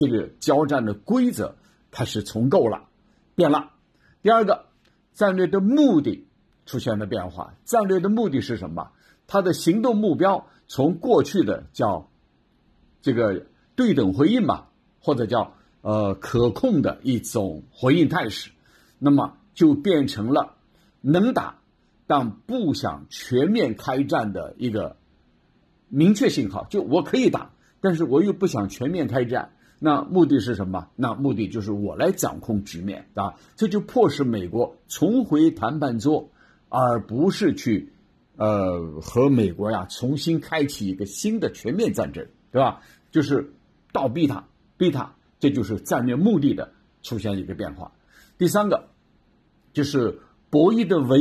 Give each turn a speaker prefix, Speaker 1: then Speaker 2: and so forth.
Speaker 1: 这个交战的规则开始重构了，变了。第二个，战略的目的出现了变化。战略的目的是什么？它的行动目标从过去的叫这个对等回应嘛，或者叫可控的一种回应态势，那么就变成了能打但不想全面开战的一个明确信号。就我可以打，但是我又不想全面开战。那目的是什么？那目的就是我来掌控局面啊！这就迫使美国重回谈判桌，而不是去和美国呀重新开启一个新的全面战争，对吧？就是倒逼他，这就是战略目的的出现一个变化。第三个就是博弈的